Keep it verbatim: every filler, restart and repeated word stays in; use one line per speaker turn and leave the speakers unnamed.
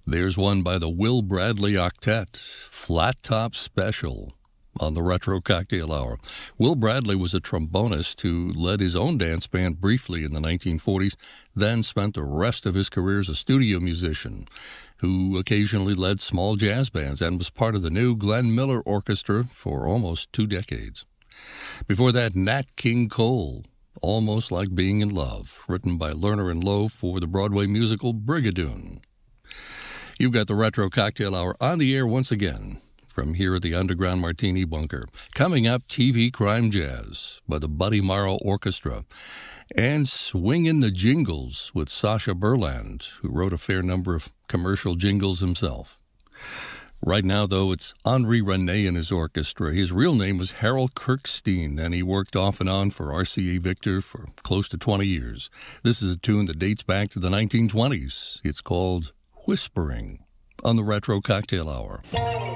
There's one by the Will Bradley Octet, Flat Top Special, on the Retro Cocktail Hour. Will Bradley was a trombonist who led his own dance band briefly in the nineteen forties, then spent the rest of his career as a studio musician who occasionally led small jazz bands and was part of the new Glenn Miller Orchestra for almost two decades. Before that, Nat King Cole, Almost Like Being in Love, written by Lerner and Loewe for the Broadway musical Brigadoon. You've got the Retro Cocktail Hour on the air once again from here at the Underground Martini Bunker. Coming up, T V Crime Jazz by the Buddy Morrow Orchestra, and Swingin' the Jingles with Sasha Berland, who wrote a fair number of commercial jingles himself. Right now, though, it's Henri René and his orchestra. His real name was Harold Kirkstein, and he worked off and on for R C A Victor for close to twenty years. This is a tune that dates back to the nineteen twenties. It's called Whispering on the Retro Cocktail Hour.